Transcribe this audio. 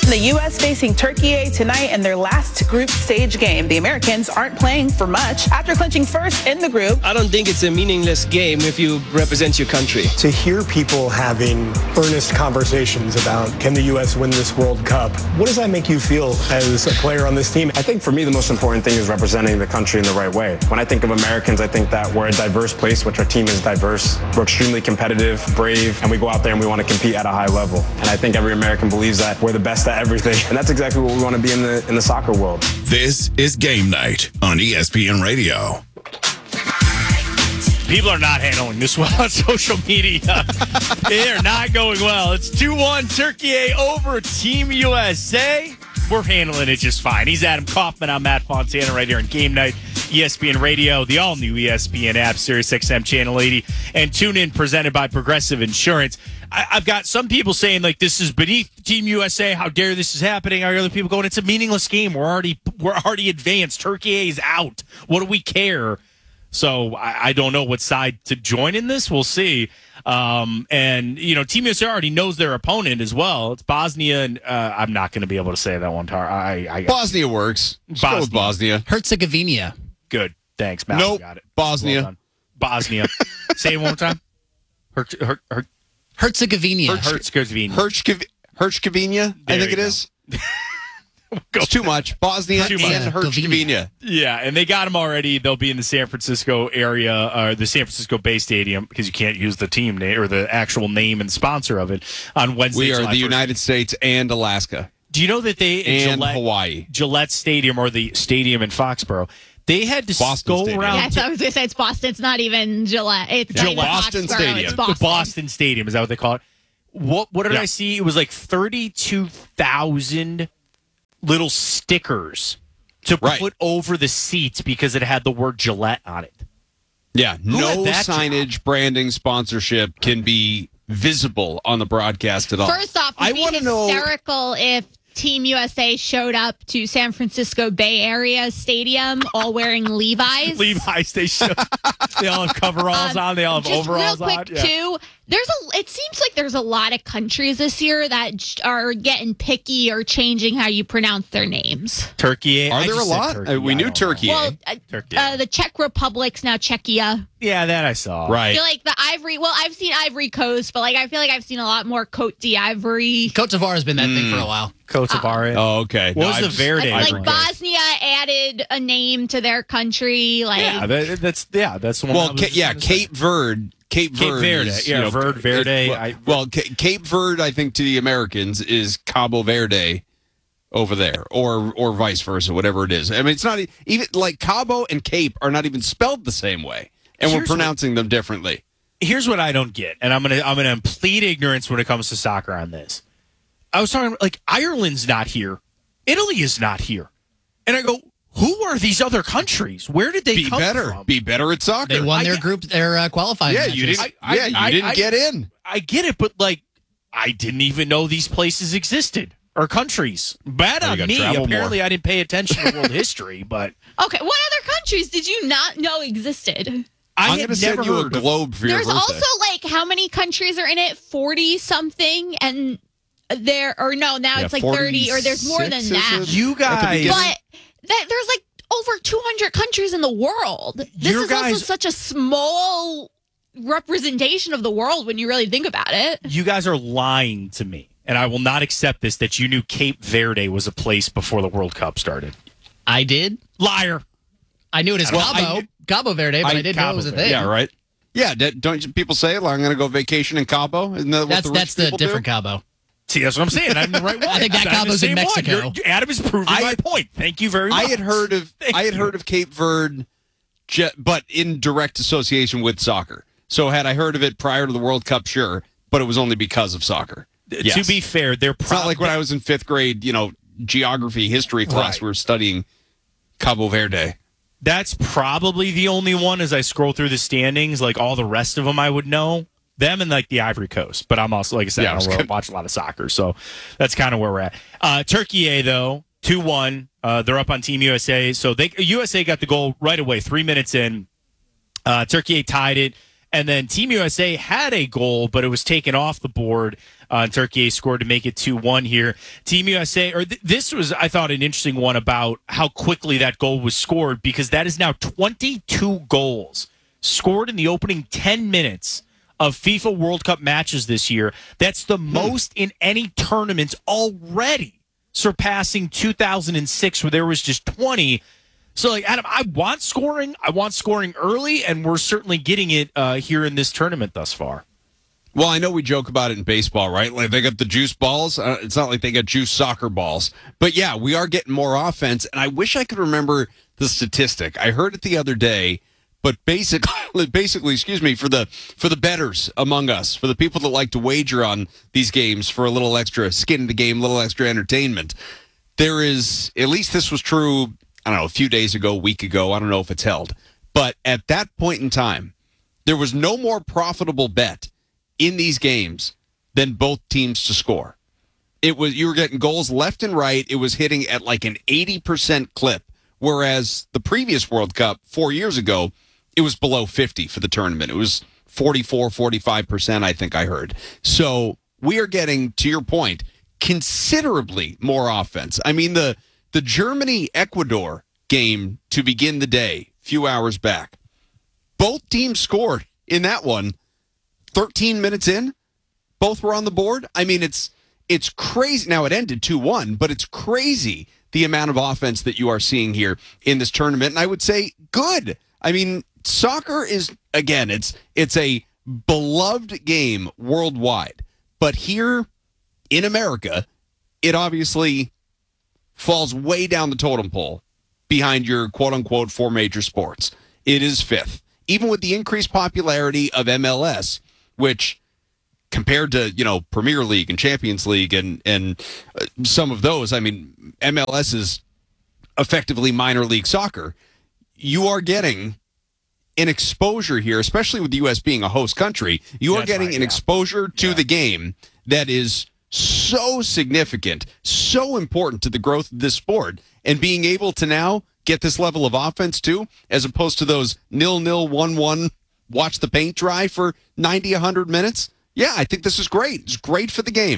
The U.S. facing Turkey A tonight in their last group stage game. The Americans aren't playing for much after clinching first in the group. I don't think it's a meaningless game if you represent your country. To hear people having earnest conversations about can the U.S. win this World Cup, what does that make you feel as a player on this team? I think for me the most important thing is representing the country in the right way. When I think of Americans, I think that we're a diverse place, which our team is diverse. We're extremely competitive, brave, and we go out there and we want to compete at a high level. And I think every American believes that we're the best at everything. And that's exactly what we want to be in the soccer world. This is Game Night on ESPN Radio. People are not handling this well on social media. They are not going well. It's 2-1 Turkey A over Team USA. We're handling it just fine. He's Adam Kaufman. I'm Matt Fontana right here on Game Night, ESPN Radio, the all-new ESPN app, SiriusXM Channel 80, and tune in presented by Progressive Insurance. I've got some people saying, like, this is beneath Team USA. How dare this is happening? Are other people going, it's a meaningless game. We're already advanced. Turkey A is out. What do we care? So I don't know what side to join in this. We'll see. And, you know, Team USA already knows their opponent as well. It's Bosnia, and I'm not going to be able to say that one. Bosnia works. Go with Bosnia. Herzegovina. Good. Thanks, Matt. Nope. Got it. Bosnia. Well Bosnia. Say it one more time. Herzegovina. Herzegovina, I think it is. It's too much. Bosnia and Herzegovina. Yeah, and they got them already. They'll be in the San Francisco area, or the San Francisco Bay Stadium, because you can't use the team name or the actual name and sponsor of it on Wednesday. We are July the 1st. United States and Alaska. Do you know that they and Hawaii, Gillette Stadium, or the stadium in Foxborough, they had to Boston go Stadium. around. Yeah, so I was going to say it's Boston. It's not even Gillette. It's not even Boston Foxborough, Stadium. It's Boston. The Boston Stadium, is that what they call it? What did I see? It was like 32,000 little stickers to put over the seats because it had the word Gillette on it. Yeah, no had that signage, branding, sponsorship can be visible on the broadcast at all. First off, it'd be hysterical if Team USA showed up to San Francisco Bay Area Stadium all wearing Levi's. Levi's, they all have coveralls on. They all have overalls on. Just real quick, too, it seems like there's a lot of countries this year that are getting picky or changing how you pronounce their names. Turkey. Are there a lot? We knew Turkey. Well, the Czech Republic's now Czechia. Yeah, that I saw. Right. I feel like I've seen Ivory Coast, but I feel like I've seen a lot more Côte d'Ivoire. Côte d'Ivoire has been that thing for a while. Côte d'Ivoire. Oh, okay. What was the Verde? Like Bosnia added a name to their country. Like, that's the one. Well, Cape Verde. Cape Verde. Verde. Cape Verde, I think, to the Americans is Cabo Verde over there, or vice versa, whatever it is. I mean, it's not even like Cabo and Cape are not even spelled the same way, and we're pronouncing them differently. Here's what I don't get, and I'm gonna plead ignorance when it comes to soccer on this. I was talking like Ireland's not here, Italy is not here, and I go, who are these other countries? Where did they come from? Be better at soccer. They won their qualifying. Yeah, matches. you didn't. You didn't get in. I get it, but I didn't even know these places existed or countries. Bad on me. Apparently, I didn't pay attention to world history. But okay, what other countries did you not know existed? I'm going to send you a globe for your birthday. There's also how many countries are in it? 40 something, and it's like 30, or there's more than that. You guys, but there's over 200 countries in the world. This is also such a small representation of the world when you really think about it. You guys are lying to me, and I will not accept this, that you knew Cape Verde was a place before the World Cup started. I did. Liar. I knew it as Cabo Verde, but I didn't know it was a thing. Yeah, right. Yeah, don't people say, I'm going to go vacation in Cabo? Isn't that what that's the different Cabo. See, that's what I'm saying. I'm the right one. I think that Cabo's in Mexico. Adam is proving my point. Thank you very much. I had heard of Cape Verde, but in direct association with soccer. So had I heard of it prior to the World Cup, sure, but it was only because of soccer. Yes. To be fair, it's not like when I was in 5th grade, geography, history class, we were studying Cabo Verde. That's probably the only one as I scroll through the standings. Like all the rest of them I would know. Them and the Ivory Coast. But I'm also, like I said, I don't watch a lot of soccer. So that's kind of where we're at. Turkey A, though, 2-1. They're up on Team USA. So USA got the goal right away, 3 minutes in. Turkey A tied it. And then Team USA had a goal, but it was taken off the board. And Turkey scored to make it 2-1 here. Team USA, this was, I thought, an interesting one about how quickly that goal was scored, because that is now 22 goals scored in the opening 10 minutes of FIFA World Cup matches this year. That's the most in any tournament already, surpassing 2006, where there was just 20. So, Adam, I want scoring. I want scoring early, and we're certainly getting it here in this tournament thus far. Well, I know we joke about it in baseball, right? Like they got the juice balls. It's not like they got juice soccer balls. But, yeah, we are getting more offense, and I wish I could remember the statistic. I heard it the other day, but basically, excuse me, for the bettors among us, for the people that like to wager on these games for a little extra skin in the game, a little extra entertainment, there is, at least this was true, I don't know, a few days ago, a week ago, I don't know if it's held. But at that point in time, there was no more profitable bet in these games than both teams to score. You were getting goals left and right. It was hitting at like an 80% clip, whereas the previous World Cup 4 years ago, it was below 50 for the tournament. It was 44, 45%, I think I heard. So we are getting, to your point, considerably more offense. I mean, the Germany-Ecuador game to begin the day, a few hours back, both teams scored in that one. 13 minutes in, both were on the board. I mean, it's crazy. Now, it ended 2-1, but it's crazy the amount of offense that you are seeing here in this tournament. And I would say good. I mean, soccer is, again, it's a beloved game worldwide. But here in America, it obviously falls way down the totem pole behind your quote-unquote four major sports. It is fifth. Even with the increased popularity of MLS, which compared to, Premier League and Champions League and some of those, I mean, MLS is effectively minor league soccer. You are getting an exposure here, especially with the U.S. being a host country. You are getting an exposure to the game that is so significant, so important to the growth of this sport, and being able to now get this level of offense too, as opposed to those 0-0, 1-1, watch the paint dry for 90, 100 minutes. Yeah, I think this is great. It's great for the game.